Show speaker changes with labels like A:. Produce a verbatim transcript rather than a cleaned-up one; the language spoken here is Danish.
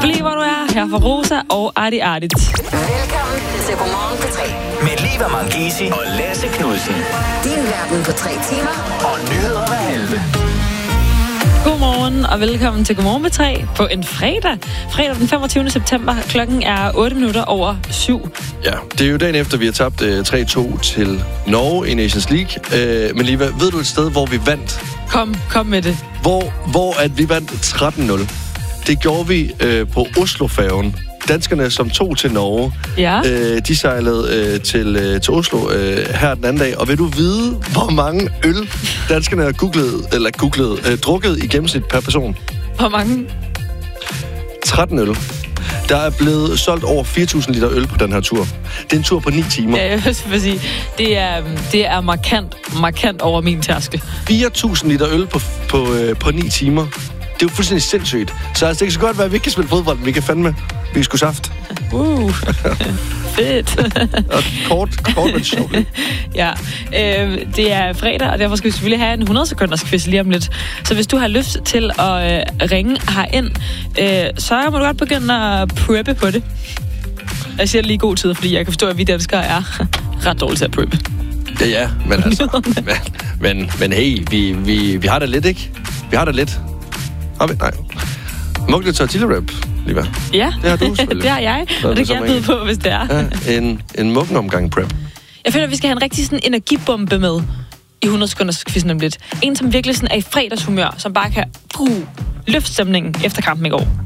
A: Bliv hvor du er, her for Rosa og Arti Artit.
B: Velkommen til Godmorgen på tre.
C: Med Liva Mangisi og Lasse Knudsen.
B: Din verden på tre timer.
C: Og nyheder hver halve.
A: Godmorgen og velkommen til Godmorgen med tre på en fredag. Fredag den femogtyvende september. Klokken er otte minutter over syv.
D: Ja, det er jo dagen efter, vi har tabt uh, tre to til Norge i Nations League. Uh, men Liva, ved du et sted, hvor vi vandt?
A: Kom, kom med det.
D: Hvor, hvor at vi vandt tretten nul. Det gjorde vi uh, på Oslofærgen. Danskerne, som tog til Norge,
A: Ja.
D: øh, de sejlede øh, til, øh, til Oslo øh, her den anden dag. Og vil du vide, hvor mange øl danskerne har googlet, eller googlet, øh, drukket i gennemsnit per person?
A: Hvor mange?
D: tretten øl. Der er blevet solgt over fire tusind liter øl på den her tur. Det er en tur på ni timer.
A: Ja, jeg vil sige, det er, det er markant, markant over min tærskel.
D: fire tusind liter øl på, på, øh, på ni timer. Det er jo fuldstændig sindssygt. Så altså, det kan så godt være, at vi ikke kan spille fodbold, men vi kan fandme. Vi skal saft.
A: Uh, fedt.
D: Og kort, kort men sjovt.
A: Ja, øh, det er fredag, og derfor skal vi selvfølgelig have en hundrede sekunders quiz lige om lidt. Så hvis du har lyst til at øh, ringe herind, øh, så må du godt begynde at preppe på det. Jeg siger det lige god tid, fordi jeg kan forstå, at vi danskere er ret dårlige til at preppe.
D: Ja, ja, men altså... men, men, men hey, vi, vi, vi har da lidt, ikke? Vi har da lidt. Har vi? Nej. Mugne tortilla-wrap, Liva.
A: Ja,
D: det har du selvfølgelig.
A: Det har jeg,
D: Nå,
A: og det kan jeg byde på, hvis det er.
D: Ja, en, en muggenomgang prep.
A: Jeg føler, at vi skal have en rigtig sådan energibombe med i hundrede sekunders quizzen om lidt. En, som virkelig sådan er i fredagshumør, som bare kan bruge løftstemningen efter kampen i går.